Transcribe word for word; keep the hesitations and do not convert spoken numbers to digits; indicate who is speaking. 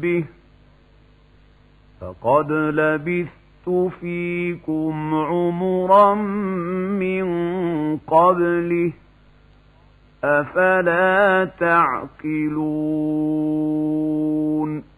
Speaker 1: به فقد لبثت فيكم عمرا من قبله أفلا تعقلون